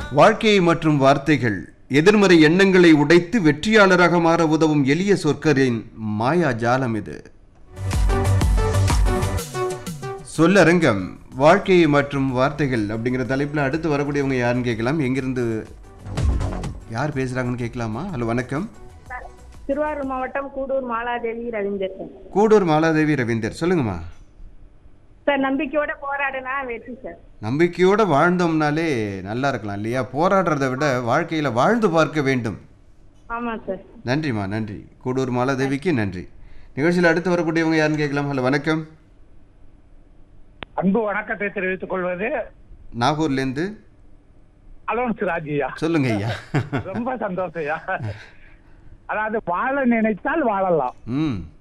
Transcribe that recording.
வாழ்க்கை மற்றும் வார்த்தைகள் எதிர்மறை எண்ணங்களை உடைத்து வெற்றியாளராக மாற உதவும் எளிய சொற்களின் மாயா ஜாலம் இது. சொல்லரங்கம் வாழ்க்கை மற்றும் வார்த்தைகள் அப்படிங்கிற தலைப்பில் அடுத்து வரக்கூடியவங்க யாருன்னு கேட்கலாம். எங்கிருந்து யார் பேசுறாங்கன்னு கேட்கலாமா? ஹலோ, வணக்கம். திருவாரூர் மாவட்டம் கூடூர் மாலாதேவி ரவீந்தர். கூடூர் மாலாதேவி ரவீந்தர், சொல்லுங்கம்மா. சார், நம்பிக்கையோட போராடுனா வெற்றி சார். நம்பிக்கையோட வாழ்ந்தோம்னாலே நல்லா இருக்கலாம் இல்லையா? போராடுறதை விட வாழ்க்கையில வாழ்ந்து பார்க்க வேண்டும். ஆமா சார். நன்றிம்மா, நன்றி. கூடூர் மாலாதேவிக்கு நன்றி. நிகழ்ச்சியில் அடுத்து வரக்கூடியவங்க யாருன்னு கேட்கலாம். ஹலோ, வணக்கம். அன்பு வணக்கத்தை தெரிவித்துக் கொள்வது நாகூர்லேருந்து அலோன்ஸ் ராஜியா. சொல்லுங்க ஐயா. ரொம்ப சந்தோஷம் ஐயா. அதாவது வாழ நினைத்தால் வாழலாம்,